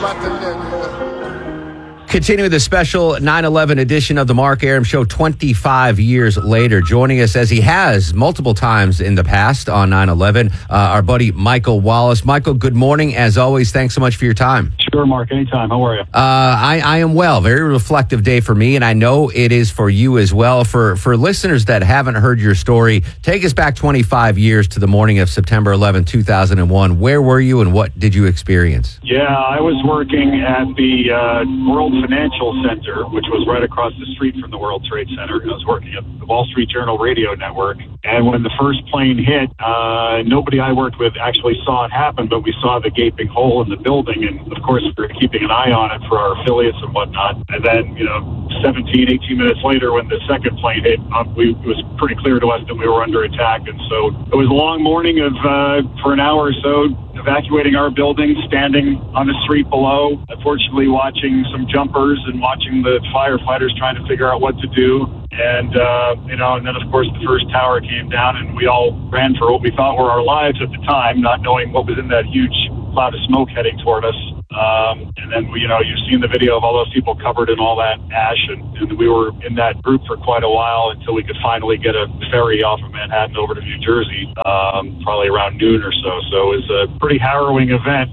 Continue the special 9/11 edition of the Mark Arum Show 25 years later. Joining us, as he has multiple times in the past on 9/11, our buddy Michael Wallace. Michael, good morning. As always, thanks so much for your time. Sure, Mark. Anytime. How are you? I am well. Very reflective day for me, and I know it is for you as well. For listeners that haven't heard your story, take us back 25 years to the morning of September 11, 2001. Where were you, and what did you experience? Yeah, I was working at the World Financial Center, which was right across the street from the World Trade Center. I was working at the Wall Street Journal radio network. And when the first plane hit, nobody I worked with actually saw it happen, but we saw the gaping hole in the building. And, of course, we were keeping an eye on it for our affiliates and whatnot. And then, 17, 18 minutes later, when the second plane hit, it was pretty clear to us that we were under attack. And so it was a long morning of for an hour or so, evacuating our building, standing on the street below, unfortunately watching some jumpers and watching the firefighters trying to figure out what to do. And, and then, of course, the first tower came down, and we all ran for what we thought were our lives at the time, not knowing what was in that huge cloud of smoke heading toward us. And then, you've seen the video of all those people covered in all that ash, and we were in that group for quite a while until we could finally get a ferry off of Manhattan over to New Jersey, probably around noon or so. So it was a pretty harrowing event.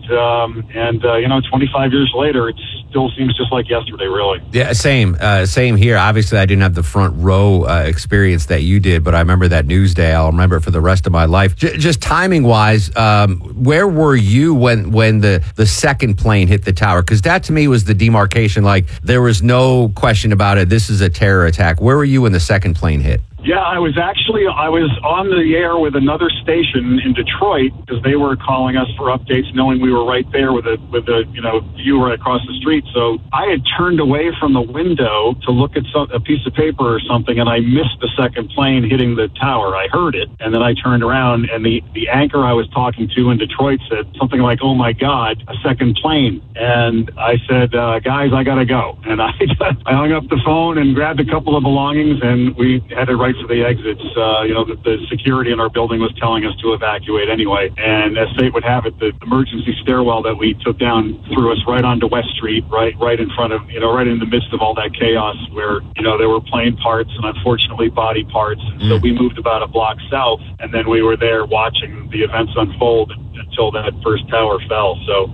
25 years later, it still seems just like yesterday, really. Yeah, same here. Obviously, I didn't have the front row experience that you did, but I remember that news day. I'll remember it for the rest of my life. Just timing-wise, where were you when the second plane hit the tower? Because that, to me, was the demarcation. Like, there was no question about it. This is a terror attack. Where were you when the second plane hit? Yeah, I was on the air with another station in Detroit because they were calling us for updates, knowing we were right there with a view right across the street. So I had turned away from the window to look at a piece of paper or something, and I missed the second plane hitting the tower. I heard it, and then I turned around, and the anchor I was talking to in Detroit said something like, "Oh my God, a second plane!" And I said, "Guys, I gotta go." And I hung up the phone and grabbed a couple of belongings, and we headed right for the exits. The security in our building was telling us to evacuate anyway. And as fate would have it, the emergency stairwell that we took down threw us right onto West Street, right in front of, right in the midst of all that chaos where, there were plane parts and unfortunately body parts. And so we moved about a block south, and then we were there watching the events unfold until that first tower fell. So,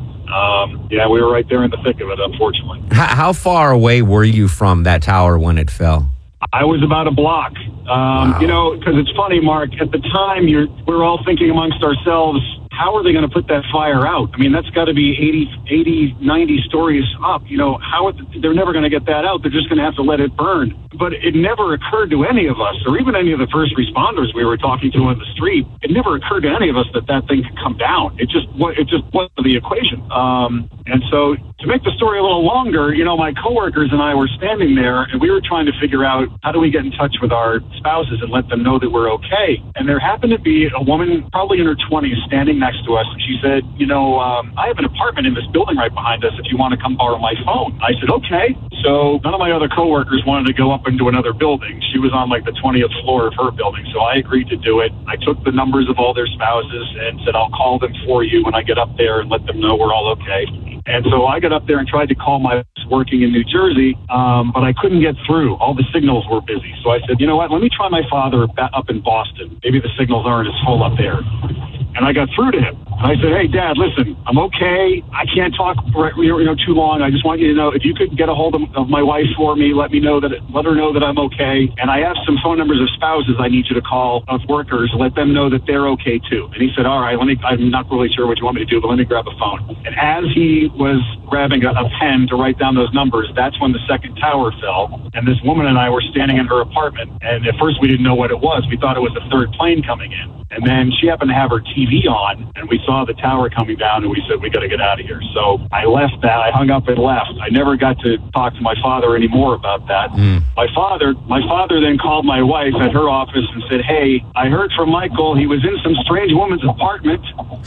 we were right there in the thick of it, unfortunately. How far away were you from that tower when it fell? I was about a block. Wow. Because it's funny, Mark, at the time, we're all thinking amongst ourselves, how are they going to put that fire out? I mean, that's got to be 80, 90 stories up. They're never going to get that out. They're just going to have to let it burn. But it never occurred to any of us, or even any of the first responders we were talking to on the street, it never occurred to any of us that thing could come down. It just wasn't the equation. And so to make the story a little longer, my coworkers and I were standing there, and we were trying to figure out how do we get in touch with our spouses and let them know that we're okay. And there happened to be a woman, probably in her 20s, standing next to us, and she said, I have an apartment in this building right behind us if you want to come borrow my phone. I said, okay. So none of my other coworkers wanted to go up into another building. She was on like the 20th floor of her building, so I agreed to do it. I took the numbers of all their spouses and said, I'll call them for you when I get up there and let them know we're all okay. And so I got up there and tried to call my working in New Jersey, but I couldn't get through. All the signals were busy. So I said, you know what, let me try my father up in Boston. Maybe the signals aren't as full up there. And I got through to him. And I said, hey, Dad, listen, I'm okay. I can't talk too long. I just want you to know, if you could get a hold of my wife for me, let her know that I'm okay. And I have some phone numbers of spouses I need you to call, of workers, let them know that they're okay too. And he said, all right, I'm not really sure what you want me to do, but let me grab a phone. And as he was grabbing a pen to write down those numbers, that's when the second tower fell. And this woman and I were standing in her apartment. And at first we didn't know what it was. We thought it was the third plane coming in. And then she happened to have her TV on, and we saw the tower coming down, and we said, we got to get out of here. So I left that. I hung up and left. I never got to talk to my father anymore about that. My father then called my wife at her office and said, hey, I heard from Michael. He was in some strange woman's apartment.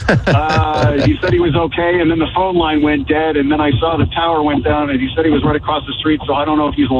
He said he was okay, and then the phone line went dead, and then I saw the tower went down, and he said he was right across the street, so I don't know if he's alive.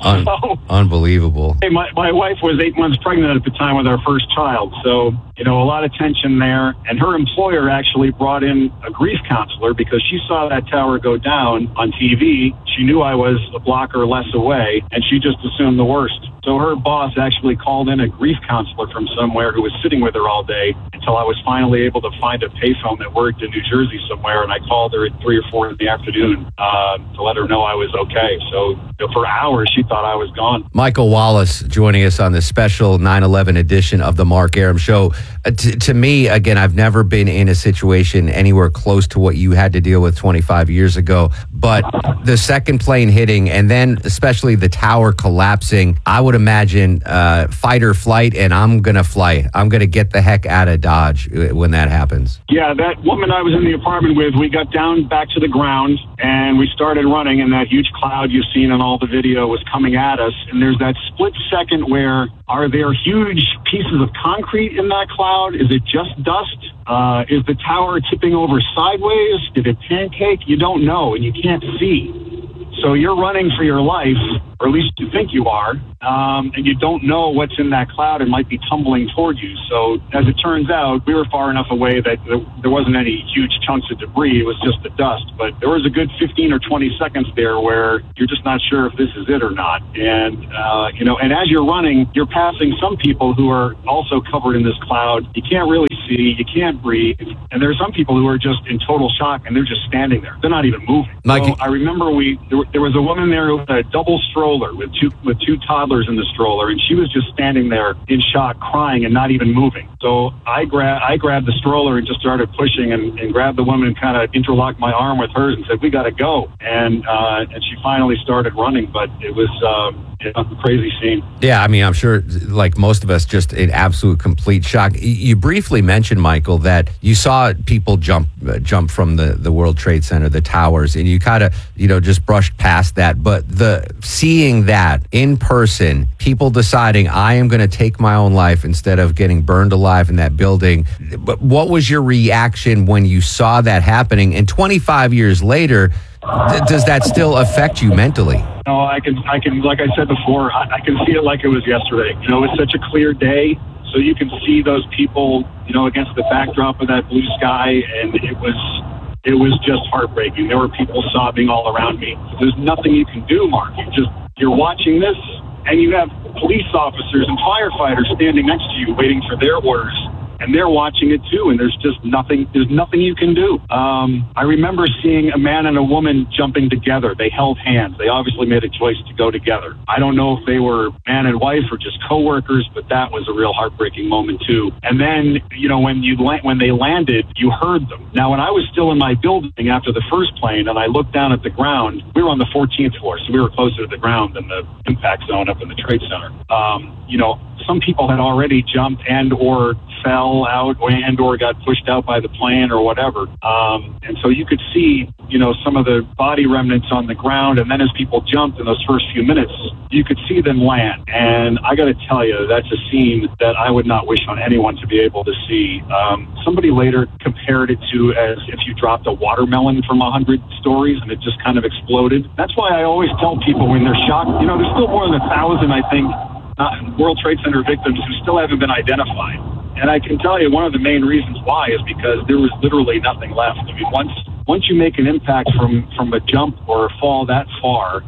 Unbelievable. Hey, my wife was 8 months pregnant at the time with our first child, so a lot of tension there. And her employer actually brought in a grief counselor because she saw that tower go down on TV. She knew I was a block or less away, and she just assumed the worst. So her boss actually called in a grief counselor from somewhere who was sitting with her all day until I was finally able to find a payphone that worked in New Jersey somewhere, and I called her at 3 or 4 in the afternoon to let her know I was okay. So for hours, she thought I was gone. Michael Wallace joining us on this special 9/11 edition of the Mark Arum Show. To me, again, I've never been in a situation anywhere close to what you had to deal with 25 years ago. But the second plane hitting and then especially the tower collapsing, I would imagine fight or flight, and I'm going to fly. I'm going to get the heck out of Dodge when that happens. Yeah, that woman I was in the apartment with, we got down back to the ground and we started running, and that huge cloud you've seen in all the video was coming at us. And there's that split second where are there huge pieces of concrete in that cloud? Is it just dust? Is the tower tipping over sideways? Did it pancake? You don't know, and you can't see. So you're running for your life, or at least you think you are, and you don't know what's in that cloud and might be tumbling toward you. So as it turns out, we were far enough away that there wasn't any huge chunks of debris. It was just the dust. But there was a good 15 or 20 seconds there where you're just not sure if this is it or not. And, and as you're running, you're passing some people who are also covered in this cloud. You can't really see, you can't breathe. And there are some people who are just in total shock, and they're just standing there. They're not even moving. Mike, so I remember there was a woman there who had a double stroller with two toddlers in the stroller, and she was just standing there in shock, crying and not even moving. So I grabbed the stroller and just started pushing and grabbed the woman and kind of interlocked my arm with hers and said, "We got to go." And she finally started running, but it was a crazy scene. Yeah, I mean, I'm sure, like most of us, just in absolute complete shock. You briefly mentioned, Michael, that you saw people jump from the World Trade Center, the towers, and you kind of, just brushed past that. But seeing that in person, people deciding, I am going to take my own life instead of getting burned alive in that building. But what was your reaction when you saw that happening? And 25 years later, does that still affect you mentally? No, I can. Like I said before, I can see it like it was yesterday. It's such a clear day, so you can see those people, against the backdrop of that blue sky, and it was just heartbreaking. There were people sobbing all around me. There's nothing you can do, Mark. You're watching this, and you have police officers and firefighters standing next to you, waiting for their orders. And they're watching it too, and there's nothing you can do. I remember seeing a man and a woman jumping together. They held hands. They obviously made a choice to go together. I don't know if they were man and wife or just coworkers, but that was a real heartbreaking moment too. And then, when they landed, you heard them. Now, when I was still in my building after the first plane, and I looked down at the ground, we were on the 14th floor, so we were closer to the ground than the impact zone up in the Trade Center. Some people had already jumped and or fell out and or got pushed out by the plane or whatever. And so you could see, some of the body remnants on the ground. And then as people jumped in those first few minutes, you could see them land. And I got to tell you, that's a scene that I would not wish on anyone to be able to see. Somebody later compared it to as if you dropped a watermelon from 100 stories and it just kind of exploded. That's why I always tell people when they're shocked, there's still more than 1,000, I think, World Trade Center victims who still haven't been identified. And I can tell you one of the main reasons why is because there was literally nothing left. I mean, once you make an impact from a jump or a fall that far,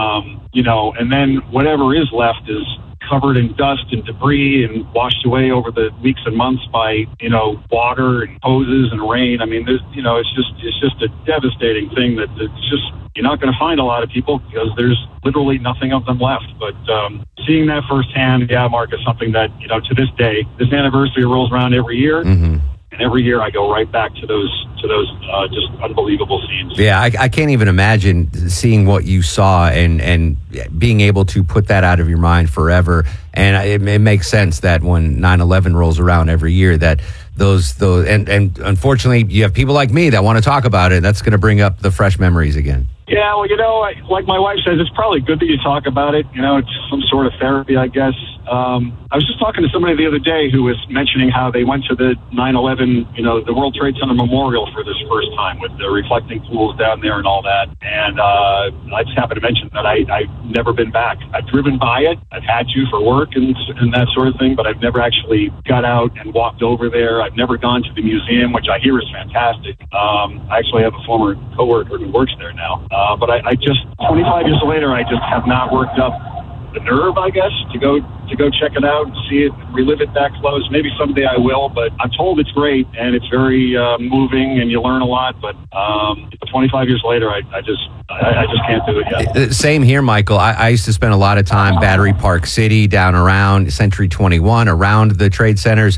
and then whatever is left is covered in dust and debris and washed away over the weeks and months by, water and hoses and rain. I mean, it's just a devastating thing that it's just, you're not going to find a lot of people because there's literally nothing of them left. But seeing that firsthand, Mark, is something that, to this day, this anniversary rolls around every year. Mm-hmm. And every year I go right back to those just unbelievable scenes. Yeah, I can't even imagine seeing what you saw and being able to put that out of your mind forever. And it makes sense that when 9/11 rolls around every year, that those and unfortunately you have people like me that want to talk about it. That's going to bring up the fresh memories again. Yeah, well, like my wife says, it's probably good that you talk about it. It's some sort of therapy, I guess. I was just talking to somebody the other day who was mentioning how they went to the 9/11, the World Trade Center Memorial for this first time with the reflecting pools down there and all that. And I just happened to mention that I've never been back. I've driven by it. I've had to for work and that sort of thing, but I've never actually got out and walked over there. I've never gone to the museum, which I hear is fantastic. I actually have a former coworker who works there now. But I just, 25 years later, I just have not worked up the nerve, I guess, to go check it out and see it, relive it that close. Maybe someday I will, but I'm told it's great and it's very moving and you learn a lot. But 25 years later, I just can't do it yet. Same here, Michael. I used to spend a lot of time Battery Park City, down around Century 21, around the trade centers.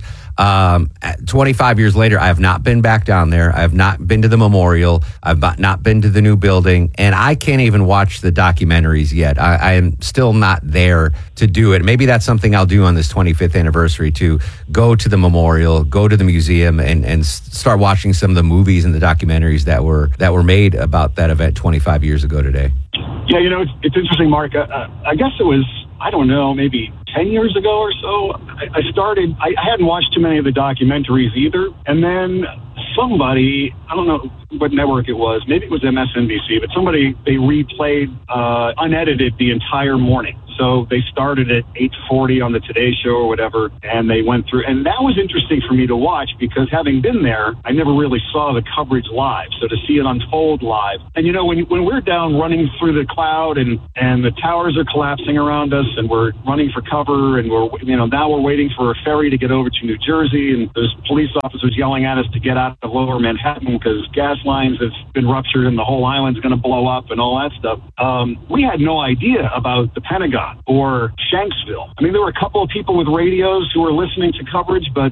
25 years later, I have not been back down there. I have not been to the memorial. I've not been to the new building, and I can't even watch the documentaries yet. I am still not there to do it. Maybe that's something I'll do on this 25th anniversary, to go to the memorial, go to the museum, and start watching some of the movies and the documentaries that were made about that event 25 years ago today. Yeah, it's interesting, Mark. I guess it was, I don't know, maybe 10 years ago or so, I started, I hadn't watched too many of the documentaries either. And then somebody, I don't know what network it was, maybe it was MSNBC, but they replayed unedited the entire morning. So they started at 8:40 on the Today Show or whatever, and they went through. And that was interesting for me to watch because having been there, I never really saw the coverage live. So to see it unfold live. And, when we're down running through the cloud and the towers are collapsing around us and we're running for cover and now we're waiting for a ferry to get over to New Jersey, and there's police officers yelling at us to get out of lower Manhattan because gas lines have been ruptured and the whole island's going to blow up and all that stuff. We had no idea about the Pentagon or Shanksville. I mean, there were a couple of people with radios who were listening to coverage, but,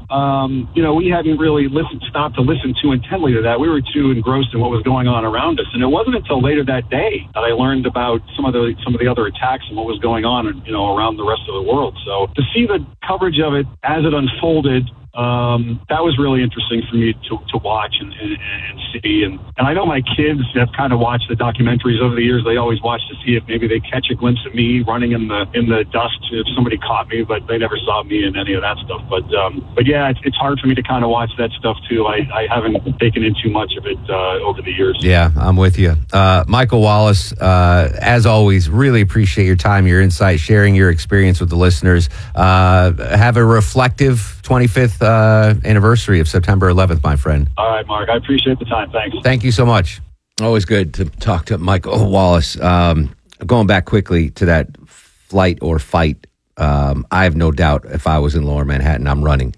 we hadn't really stopped to listen too intently to that. We were too engrossed in what was going on around us. And it wasn't until later that day that I learned about some of the other attacks and what was going on, around the rest of the world. So to see the coverage of it as it unfolded, that was really interesting for me to watch and see. And I know my kids have kind of watched the documentaries over the years. They always watch to see if maybe they catch a glimpse of me running in the dust if somebody caught me, but they never saw me in any of that stuff. But yeah, it's hard for me to kind of watch that stuff too. I haven't taken in too much of it over the years. Yeah, I'm with you. Michael Wallace, as always, really appreciate your time, your insight, sharing your experience with the listeners. Have a reflective 25th anniversary of September 11th, my friend. All right, Mark. I appreciate the time. Thanks. Thank you so much. Always good to talk to Michael Wallace. Going back quickly to that flight or fight, I have no doubt if I was in Lower Manhattan, I'm running.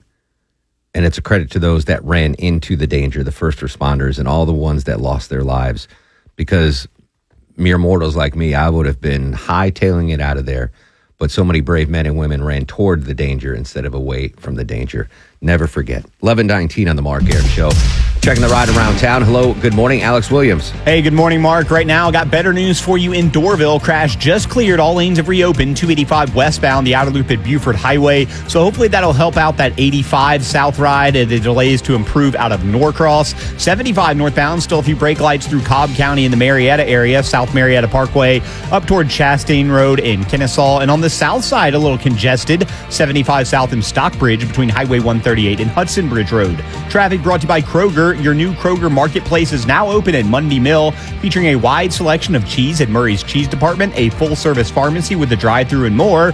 And it's a credit to those that ran into the danger, the first responders and all the ones that lost their lives. Because mere mortals like me, I would have been hightailing it out of there. But so many brave men and women ran toward the danger instead of away from the danger. Never forget. 11:19 on the Mark Arum Show. Checking the ride around town. Hello, good morning, Alex Williams. Hey, good morning, Mark. Right now, got better news for you in Dorville. Crash just cleared. All lanes have reopened. 285 westbound, the outer loop at Buford Highway. So hopefully that'll help out that 85 south ride. The delays to improve out of Norcross. 75 northbound, still a few brake lights through Cobb County in the Marietta area. South Marietta Parkway up toward Chastain Road in Kennesaw. And on the south side, a little congested. 75 south in Stockbridge between Highway 138 and Hudson Bridge Road. Traffic brought to you by Kroger. Your new Kroger Marketplace is now open at Mundy Mill, featuring a wide selection of cheese at Murray's Cheese Department, a full-service pharmacy with a drive-thru and more.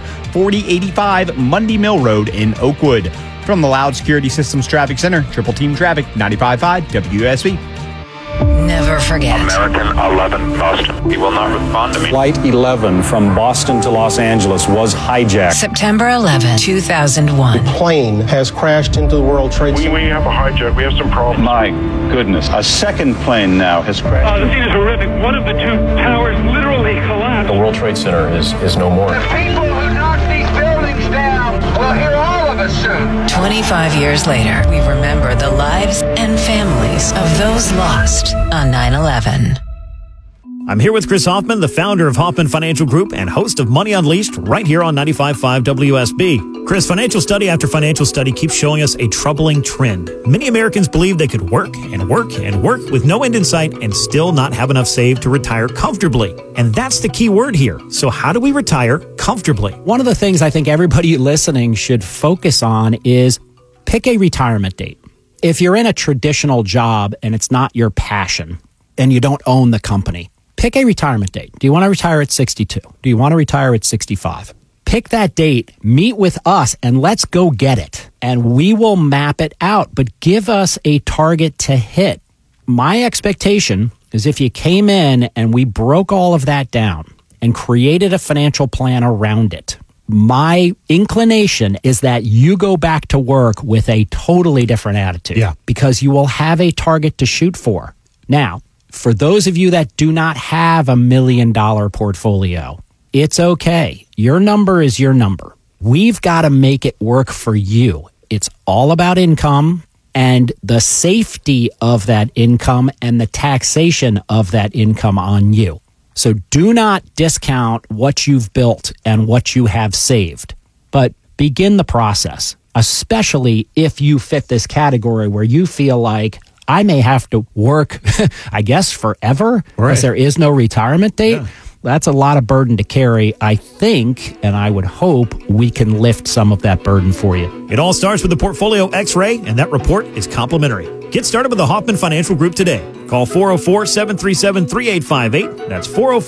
4085 Mundy Mill Road in Oakwood. From the Loud Security Systems Traffic Center, Triple Team Traffic, 95.5 WSB. Never forget. American 11, Boston. He will not respond to me. Flight 11 from Boston to Los Angeles was hijacked. September 11, 2001. Plane has crashed into the World Trade Center. We have a hijack. We have some problems. My goodness. A second plane now has crashed. The scene is horrific. One of the two towers literally collapsed. The World Trade Center is no more. The people who knocked these buildings down will hear all of us soon. 25 years later, we remember the lives and families of those lost on 9/11. I'm here with Chris Hoffman, the founder of Hoffman Financial Group and host of Money Unleashed right here on 95.5 WSB. Chris, financial study after financial study keeps showing us a troubling trend. Many Americans believe they could work and work and work with no end in sight and still not have enough saved to retire comfortably. And that's the key word here. So how do we retire comfortably? One of the things I think everybody listening should focus on is pick a retirement date. If you're in a traditional job and it's not your passion and you don't own the company, pick a retirement date. Do you want to retire at 62? Do you want to retire at 65? Pick that date, meet with us, and let's go get it. And we will map it out, but give us a target to hit. My expectation is if you came in and we broke all of that down and created a financial plan around it, my inclination is that you go back to work with a totally different attitude. Yeah. Because you will have a target to shoot for. Now, for those of you that do not have $1 million portfolio, it's okay. Your number is your number. We've got to make it work for you. It's all about income and the safety of that income and the taxation of that income on you. So do not discount what you've built and what you have saved, but begin the process, especially if you fit this category where you feel like I may have to work, I guess, forever because there is no retirement date. Yeah. That's a lot of burden to carry. I think, and I would hope, we can lift some of that burden for you. It all starts with the Portfolio X-Ray, and that report is complimentary. Get started with the Hoffman Financial Group today. Call 404-737-3858. That's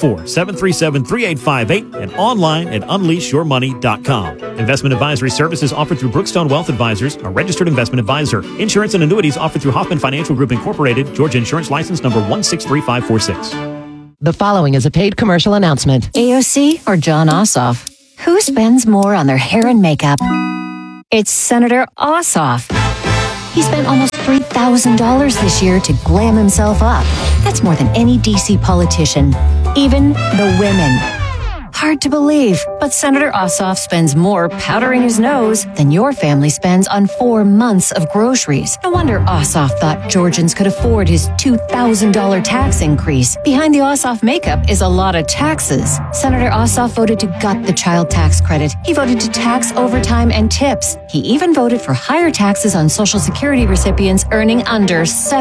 404-737-3858 and online at unleashyourmoney.com. Investment advisory services offered through Brookstone Wealth Advisors, a registered investment advisor. Insurance and annuities offered through Hoffman Financial Group Incorporated, Georgia Insurance License number 163546. The following is a paid commercial announcement. AOC or John Ossoff? Who spends more on their hair and makeup? It's Senator Ossoff. He spent almost $3,000 this year to glam himself up. That's more than any DC politician, even the women. Hard to believe, but Senator Ossoff spends more powdering his nose than your family spends on 4 months of groceries. No wonder Ossoff thought Georgians could afford his $2,000 tax increase. Behind the Ossoff makeup is a lot of taxes. Senator Ossoff voted to gut the child tax credit. He voted to tax overtime and tips. He even voted for higher taxes on Social Security recipients earning under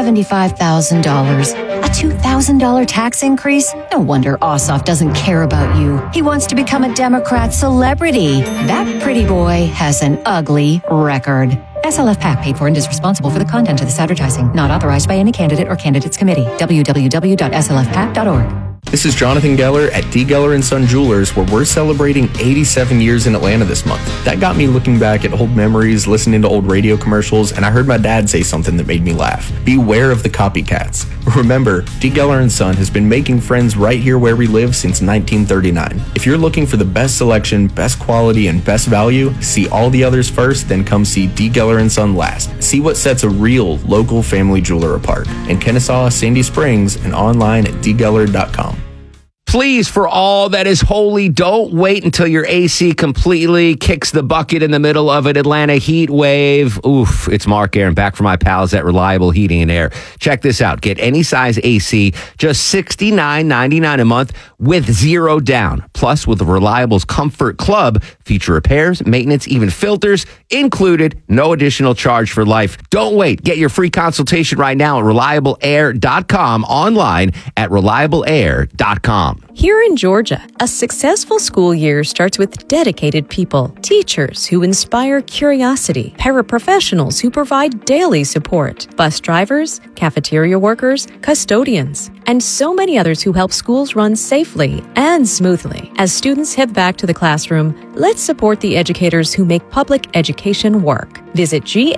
$75,000. A $2,000 tax increase? No wonder Ossoff doesn't care about you. He wants to become a Democrat celebrity. That pretty boy has an ugly record. SLF PAC paid for and is responsible for the content of this advertising. Not authorized by any candidate or candidates committee. www.slfpac.org. This is Jonathan Geller at D. Geller & Son Jewelers, where we're celebrating 87 years in Atlanta this month. That got me looking back at old memories, listening to old radio commercials, and I heard my dad say something that made me laugh. Beware of the copycats. Remember, D. Geller & Son has been making friends right here where we live since 1939. If you're looking for the best selection, best quality, and best value, see all the others first, then come see D. Geller & Son last. See what sets a real local family jeweler apart. In Kennesaw, Sandy Springs, and online at dgeller.com. Please, for all that is holy, don't wait until your AC completely kicks the bucket in the middle of an Atlanta heat wave. Oof, it's Mark Aaron back from my pals at Reliable Heating and Air. Check this out. Get any size AC, just $69.99 a month with zero down. Plus, with the Reliable's Comfort Club, feature repairs, maintenance, even filters included. No additional charge for life. Don't wait. Get your free consultation right now at ReliableAir.com, online at ReliableAir.com. Here in Georgia, a successful school year starts with dedicated people, teachers who inspire curiosity, paraprofessionals who provide daily support, bus drivers, cafeteria workers, custodians, and so many others who help schools run safely and smoothly. As students head back to the classroom, let's support the educators who make public education work. Visit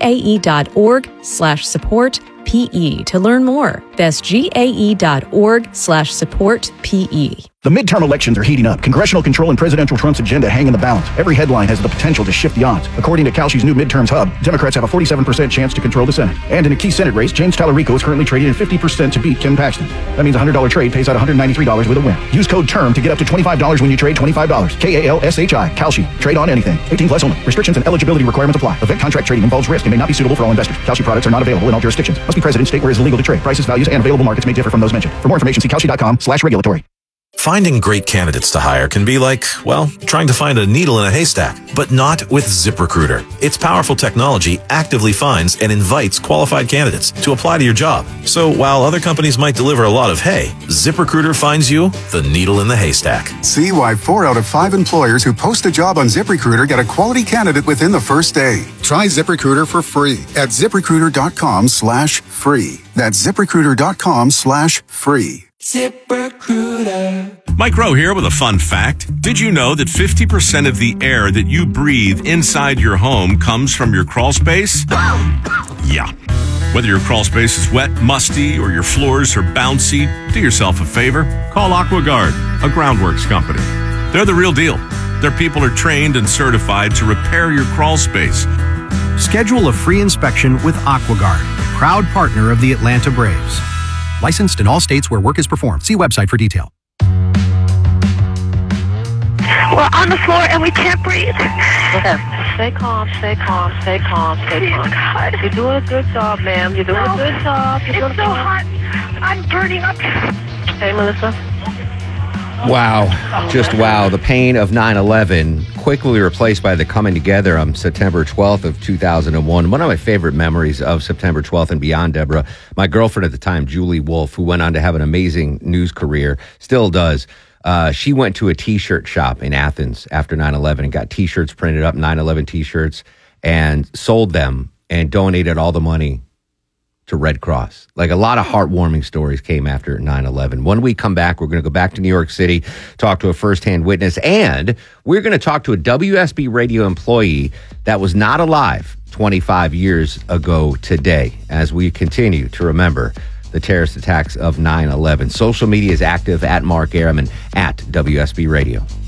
gae.org/support PE to learn more. That's gae.org/support PE. The midterm elections are heating up. Congressional control and presidential Trump's agenda hang in the balance. Every headline has the potential to shift the odds. According to Kalshi's new midterms hub, Democrats have a 47% chance to control the Senate. And in a key Senate race, James Tallarico is currently trading at 50% to beat Ken Paxton. That means a $100 trade pays out $193 with a win. Use code TERM to get up to $25 when you trade $25. KALSHI. Kalshi. Trade on anything. 18 plus only. Restrictions and eligibility requirements apply. Event contract trading involves risk and may not be suitable for all investors. Kalshi products are not available in all jurisdictions. Must be present in state where it is illegal to trade. Prices, values, and available markets may differ from those mentioned. For more information, see Kalshi.com/regulatory. Finding great candidates to hire can be like, well, trying to find a needle in a haystack, but not with ZipRecruiter. Its powerful technology actively finds and invites qualified candidates to apply to your job. So while other companies might deliver a lot of hay, ZipRecruiter finds you the needle in the haystack. See why 4 out of 5 employers who post a job on ZipRecruiter get a quality candidate within the first day. Try ZipRecruiter for free at ZipRecruiter.com/free. That's ZipRecruiter.com/free. ZipRecruiter. Mike Rowe here with a fun fact. Did you know that 50% of the air that you breathe inside your home comes from your crawl space? Yeah. Whether your crawl space is wet, musty, or your floors are bouncy, do yourself a favor. Call AquaGuard, a groundworks company. They're the real deal. Their people are trained and certified to repair your crawl space. Schedule a free inspection with AquaGuard, proud partner of the Atlanta Braves. Licensed in all states where work is performed. See website for detail. We're on the floor and we can't breathe. Stay calm, stay calm, stay calm, stay calm. God. You're doing a good job, ma'am. You're doing a good job. It's so hot. I'm burning up. Hey, Melissa. Wow. Just wow. The pain of 9/11 quickly replaced by the coming together on September 12th of 2001. One of my favorite memories of September 12th and beyond, Deborah, my girlfriend at the time, Julie Wolf, who went on to have an amazing news career, still does. She went to a T-shirt shop in Athens after 9/11 and got T-shirts printed up, 9/11 T-shirts, and sold them and donated all the money to Red Cross. Like a lot of heartwarming stories came after 9/11. When we come back, we're going to go back to New York City, talk to a firsthand witness, and we're going to talk to a WSB radio employee that was not alive 25 years ago today as we continue to remember the terrorist attacks of 9/11. Social media is active at Mark Arum and at WSB Radio.